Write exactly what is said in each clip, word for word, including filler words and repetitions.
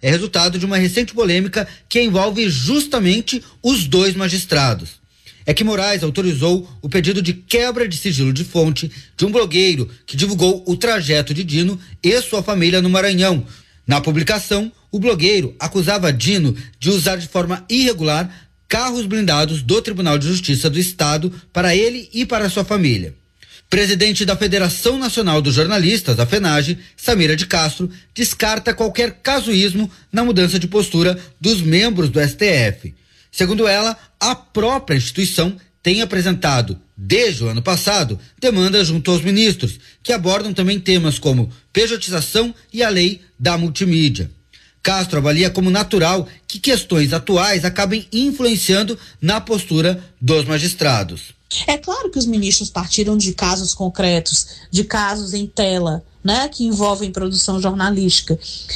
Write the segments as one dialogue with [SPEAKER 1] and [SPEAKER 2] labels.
[SPEAKER 1] é resultado de uma recente polêmica que envolve justamente os dois magistrados. É que Moraes autorizou o pedido de quebra de sigilo de fonte de um blogueiro que divulgou o trajeto de Dino e sua família no Maranhão. Na publicação, o blogueiro acusava Dino de usar de forma irregular carros blindados do Tribunal de Justiça do Estado para ele e para sua família. Presidente da Federação Nacional dos Jornalistas, a FENAGE, Samira de Castro, descarta qualquer casuísmo na mudança de postura dos membros do S T F. Segundo ela, a própria instituição tem apresentado, desde o ano passado, demandas junto aos ministros, que abordam também temas como pejotização e a lei da multimídia. Castro avalia como natural que questões atuais acabem influenciando na postura dos magistrados.
[SPEAKER 2] É claro que os ministros partiram de casos concretos, de casos em tela, né, que envolvem produção jornalística,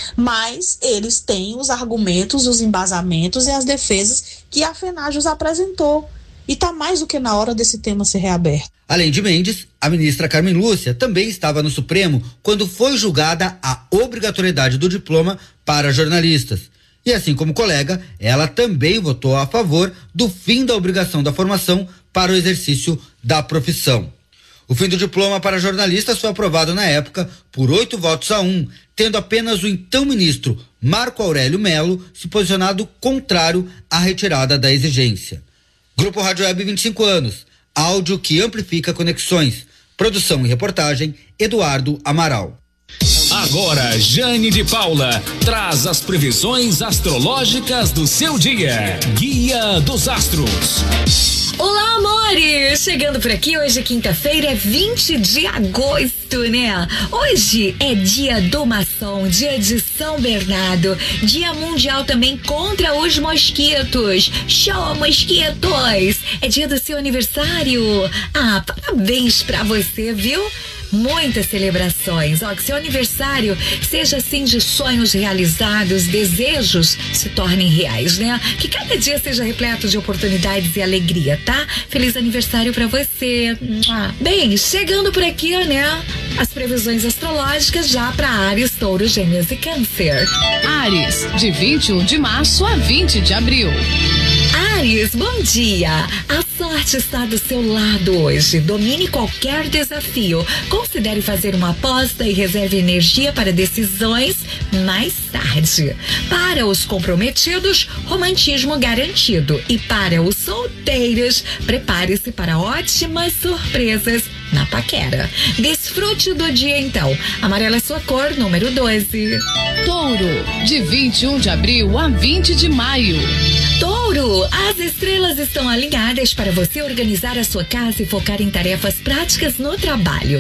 [SPEAKER 2] mas eles têm os argumentos, os embasamentos e as defesas que a FENAGE os apresentou. E está mais do que na hora desse tema ser reaberto.
[SPEAKER 1] Além de Mendes, a ministra Carmen Lúcia também estava no Supremo quando foi julgada a obrigatoriedade do diploma para jornalistas. E assim como colega, ela também votou a favor do fim da obrigação da formação para o exercício da profissão. O fim do diploma para jornalistas foi aprovado na época por oito votos a um, tendo apenas o então ministro Marco Aurélio Melo se posicionado contrário à retirada da exigência. Grupo Rádio Web vinte e cinco anos, áudio que amplifica conexões. Produção e reportagem, Eduardo Amaral.
[SPEAKER 3] Agora, Jane de Paula traz as previsões astrológicas do seu dia. Guia dos Astros.
[SPEAKER 4] Olá, amores! Chegando por aqui, hoje quinta-feira, é vinte de agosto, né? Hoje é dia do maçom, dia de São Bernardo, dia mundial também contra os mosquitos. Show, mosquitos! É dia do seu aniversário. Ah, parabéns pra você, viu? Muitas celebrações, ó, que seu aniversário seja assim de sonhos realizados, desejos se tornem reais, né? Que cada dia seja repleto de oportunidades e alegria, tá? Feliz aniversário pra você. Bem, chegando por aqui, né? As previsões astrológicas já pra Áries, Touro, Gêmeos e Câncer.
[SPEAKER 5] Áries, de vinte e um de março a vinte de abril.
[SPEAKER 4] Áries, bom dia! A sorte está do seu lado hoje. Domine qualquer desafio. Considere fazer uma aposta e reserve energia para decisões mais tarde. Para os comprometidos, romantismo garantido. E para os solteiros, prepare-se para ótimas surpresas na paquera. Desfrute do dia então. Amarela é sua cor, número doze.
[SPEAKER 5] Touro, de vinte e um de abril a vinte de maio.
[SPEAKER 4] Touro, as estrelas estão alinhadas para você organizar a sua casa e focar em tarefas práticas no trabalho.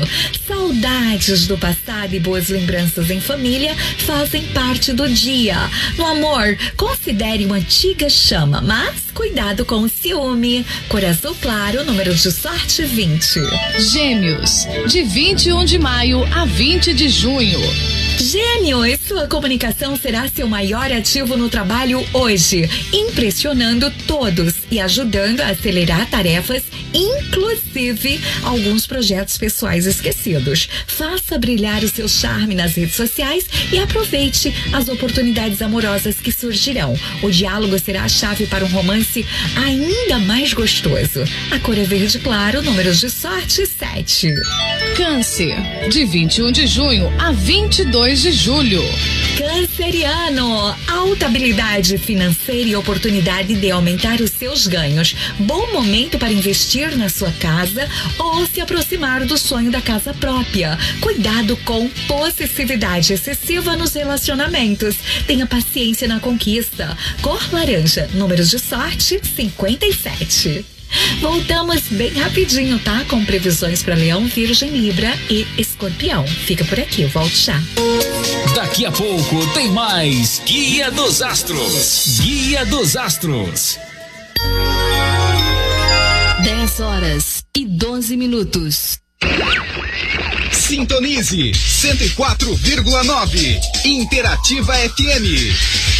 [SPEAKER 4] Saudades do passado e boas lembranças em família fazem parte do dia. No amor, considere uma antiga chama, mas cuidado com o ciúme. Cor azul claro, número de sorte vinte.
[SPEAKER 5] Gêmeos, de vinte e um de maio a vinte de junho.
[SPEAKER 4] Gêmeos, sua comunicação será seu maior ativo no trabalho hoje, impressionando todos e ajudando a acelerar tarefas, inclusive alguns projetos pessoais esquecidos. Faça brilhar o seu charme nas redes sociais e aproveite as oportunidades amorosas que surgirão. O diálogo será a chave para um romance ainda mais gostoso. A cor é verde claro, números de sorte sete.
[SPEAKER 5] Câncer, de vinte e um de junho a vinte e dois de julho.
[SPEAKER 4] Canceriano, alta habilidade financeira e oportunidade de aumentar os seus ganhos. Bom momento para investir na sua casa ou se aproximar do sonho da casa própria. Cuidado com possessividade excessiva nos relacionamentos. Tenha paciência na conquista. Cor laranja, números de sorte cinquenta e sete. Voltamos bem rapidinho, tá? Com previsões para Leão, Virgem, Libra e Escorpião. Fica por aqui, eu volto já.
[SPEAKER 3] Daqui a pouco tem mais Guia dos Astros. Guia dos Astros.
[SPEAKER 5] dez horas e doze minutos.
[SPEAKER 6] Sintonize cento e quatro vírgula nove. Interativa F M.